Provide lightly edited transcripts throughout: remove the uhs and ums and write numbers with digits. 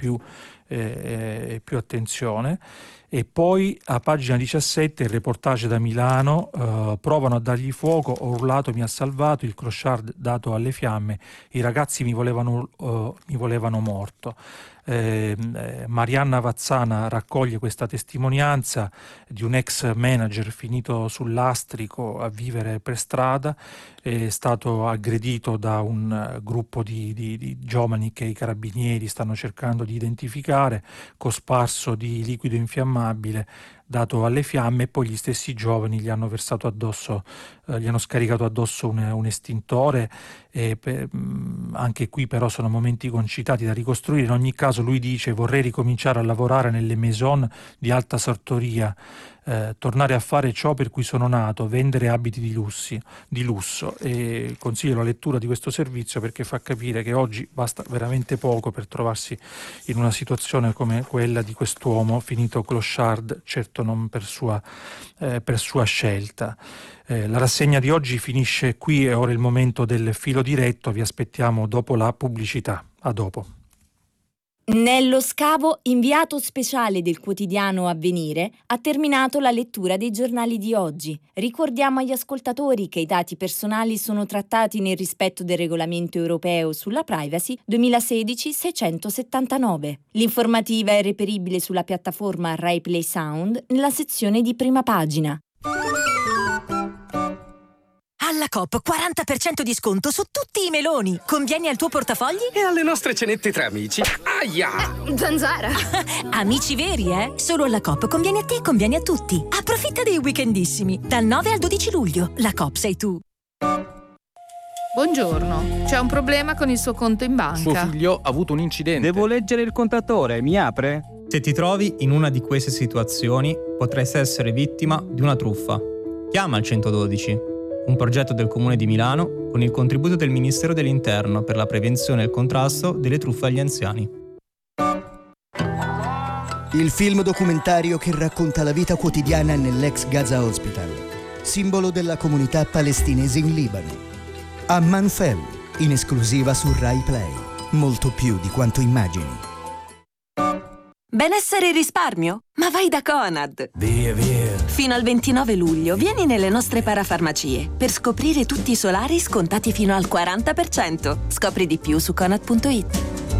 più attenzione. E poi a pagina 17 il reportage da Milano, provano a dargli fuoco, ho urlato, mi ha salvato, il clochard dato alle fiamme, i ragazzi mi volevano morto. Marianna Vazzana raccoglie questa testimonianza di un ex manager finito sul lastrico a vivere per strada, è stato aggredito da un gruppo di giovani che i carabinieri stanno cercando di identificare, cosparso di liquido infiammabile dato alle fiamme, e poi gli stessi giovani gli hanno versato addosso, gli hanno scaricato addosso un estintore. Anche qui però sono momenti concitati da ricostruire. In ogni caso lui dice: vorrei ricominciare a lavorare nelle maison di alta sartoria, tornare a fare ciò per cui sono nato, vendere abiti di lusso. E consiglio la lettura di questo servizio perché fa capire che oggi basta veramente poco per trovarsi in una situazione come quella di quest'uomo finito clochard, certo non per sua scelta. La rassegna di oggi finisce qui, è ora il momento del filo diretto, vi aspettiamo dopo la pubblicità. A dopo. Nello Scavo, inviato speciale del quotidiano Avvenire, ha terminato la lettura dei giornali di oggi. Ricordiamo agli ascoltatori che i dati personali sono trattati nel rispetto del regolamento europeo sulla privacy 2016-679. L'informativa è reperibile sulla piattaforma Rai Play Sound nella sezione di prima pagina. Alla Coop 40% di sconto su tutti i meloni. Convieni al tuo portafogli? E alle nostre cenette tra amici. Aia! Zanzara! Amici veri, eh? Solo alla Coop conviene a te e conviene a tutti. Approfitta dei weekendissimi. Dal 9 al 12 luglio. La Coop sei tu. Buongiorno, c'è un problema con il suo conto in banca. Suo figlio ha avuto un incidente. Devo leggere il contatore, mi apre? Se ti trovi in una di queste situazioni, potresti essere vittima di una truffa. Chiama il 112. Un progetto del Comune di Milano con il contributo del Ministero dell'Interno per la prevenzione e il contrasto delle truffe agli anziani. Il film documentario che racconta la vita quotidiana nell'ex Gaza Hospital, simbolo della comunità palestinese in Libano. Amman Fell, in esclusiva su Rai Play. Molto più di quanto immagini. Benessere e risparmio? Ma vai da Conad! Via, via! Fino al 29 luglio vieni nelle nostre parafarmacie per scoprire tutti i solari scontati fino al 40%. Scopri di più su Conad.it.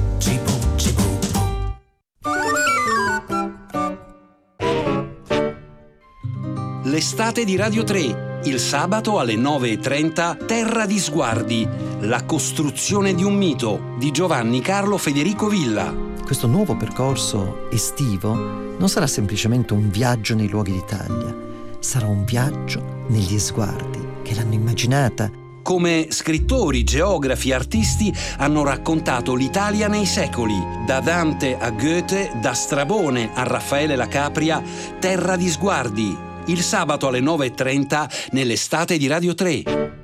L'estate di Radio 3, il sabato alle 9:30, Terra di Sguardi, la costruzione di un mito di Giovanni Carlo Federico Villa. Questo nuovo percorso estivo non sarà semplicemente un viaggio nei luoghi d'Italia, sarà un viaggio negli sguardi che l'hanno immaginata. Come scrittori, geografi, artisti hanno raccontato l'Italia nei secoli, da Dante a Goethe, da Strabone a Raffaele la Capria, Terra di Sguardi, il sabato alle 9:30 nell'estate di Radio 3.